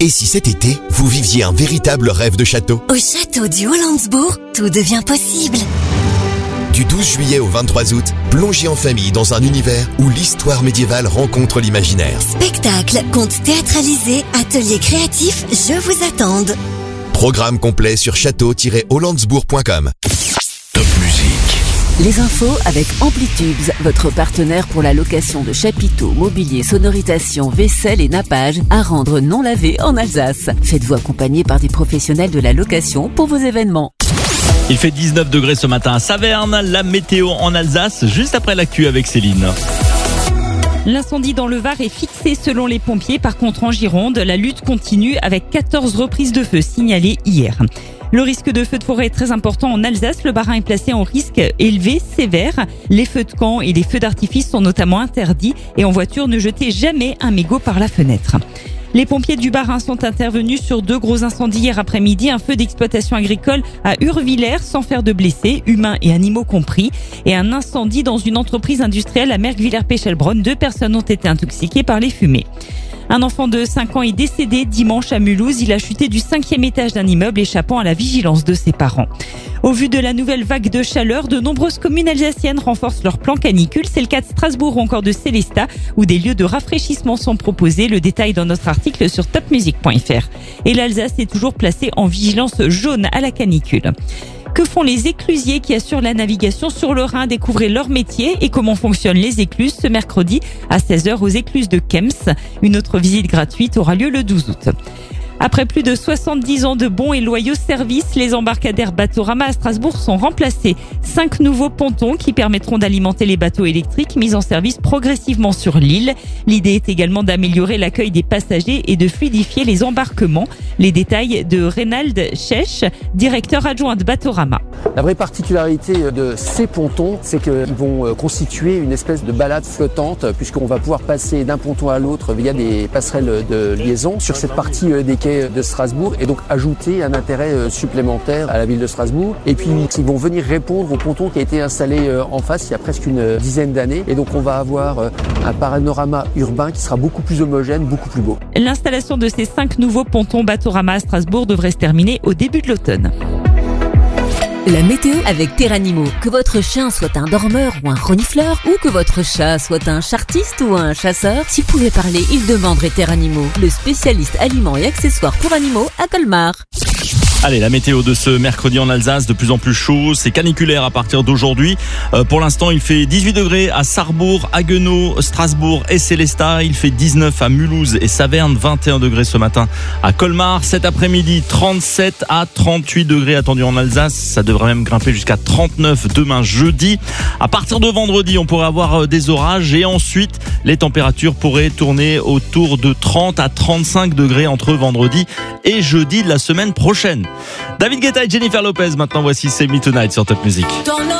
Et si cet été, vous viviez un véritable rêve de château? Au château du Hollandsbourg, tout devient possible. Du 12 juillet au 23 août, plongez en famille dans un univers où l'histoire médiévale rencontre l'imaginaire. Spectacle, contes théâtralisés, ateliers créatifs, je vous attends. Programme complet sur château-hollandsbourg.com. Top Musique. Les infos avec Amplitubes, votre partenaire pour la location de chapiteaux, mobilier, sonorisation, vaisselle et nappage à rendre non lavé en Alsace. Faites-vous accompagner par des professionnels de la location pour vos événements. Il fait 19 degrés ce matin à Saverne, la météo en Alsace, juste après l'actu avec Céline. L'incendie dans le Var est fixé selon les pompiers. Par contre, en Gironde, la lutte continue avec 14 reprises de feu signalées hier. Le risque de feu de forêt est très important en Alsace. Le Bas-Rhin est placé en risque élevé, sévère. Les feux de camp et les feux d'artifice sont notamment interdits. Et en voiture, ne jetez jamais un mégot par la fenêtre. Les pompiers du Bas-Rhin sont intervenus sur 2 gros incendies hier après-midi. Un feu d'exploitation agricole à Urvillers sans faire de blessés, humains et animaux compris. Et un incendie dans une entreprise industrielle à Merkwiller-Pechelbronn. 2 personnes ont été intoxiquées par les fumées. Un enfant de 5 ans est décédé dimanche à Mulhouse. Il a chuté du 5e étage d'un immeuble, échappant à la vigilance de ses parents. Au vu de la nouvelle vague de chaleur, de nombreuses communes alsaciennes renforcent leur plan canicule. C'est le cas de Strasbourg ou encore de Célestat, où des lieux de rafraîchissement sont proposés. Le détail dans notre article sur topmusique.fr. Et l'Alsace est toujours placée en vigilance jaune à la canicule. Que font les éclusiers qui assurent la navigation sur le Rhin? Découvrez leur métier et comment fonctionnent les écluses ce mercredi à 16h aux écluses de Kems. Une autre visite gratuite aura lieu le 12 août. Après plus de 70 ans de bons et loyaux services, les embarcadères Batorama à Strasbourg sont remplacés. 5 nouveaux pontons qui permettront d'alimenter les bateaux électriques mis en service progressivement sur l'île. L'idée est également d'améliorer l'accueil des passagers et de fluidifier les embarquements. Les détails de Reynald Schech, directeur adjoint de Batorama. La vraie particularité de ces pontons, c'est qu'ils vont constituer une espèce de balade flottante puisqu'on va pouvoir passer d'un ponton à l'autre via des passerelles de liaison sur cette partie des quais de Strasbourg et donc ajouter un intérêt supplémentaire à la ville de Strasbourg. Et puis ils vont venir répondre au ponton qui a été installé en face il y a presque une dizaine d'années. Et donc on va avoir un panorama urbain qui sera beaucoup plus homogène, beaucoup plus beau. L'installation de ces 5 nouveaux pontons Batorama à Strasbourg devrait se terminer au début de l'automne. La météo avec Terranimo. Que votre chien soit un dormeur ou un renifleur, ou que votre chat soit un chartiste ou un chasseur, s'il pouvait parler, il demanderait Terranimo, le spécialiste aliments et accessoires pour animaux à Colmar. Allez, la météo de ce mercredi en Alsace, de plus en plus chaud, c'est caniculaire à partir d'aujourd'hui. Pour l'instant, il fait 18 degrés à Sarrebourg, Haguenau, Strasbourg et Célestat. Il fait 19 à Mulhouse et Saverne, 21 degrés ce matin à Colmar. Cet après-midi, 37 à 38 degrés attendus en Alsace. Ça devrait même grimper jusqu'à 39 demain jeudi. À partir de vendredi, on pourrait avoir des orages et ensuite, les températures pourraient tourner autour de 30 à 35 degrés entre vendredi et jeudi de la semaine prochaine. David Guetta et Jennifer Lopez, maintenant voici Save Me Tonight sur Top Music.